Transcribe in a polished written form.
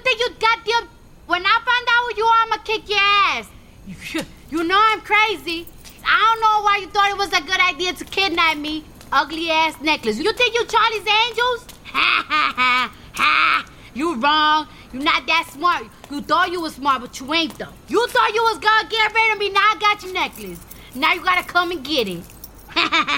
think you goddamn... When I find out who you are, I'ma kick your ass. You know I'm crazy. I don't know why you thought it was a good idea to kidnap me. Ugly ass necklace. You think you Charlie's Angels? Ha ha ha ha. You wrong. You not that smart. You thought you was smart, but you ain't though. You thought you was gonna get rid of me. Now I got your necklace. Now you gotta come and get it.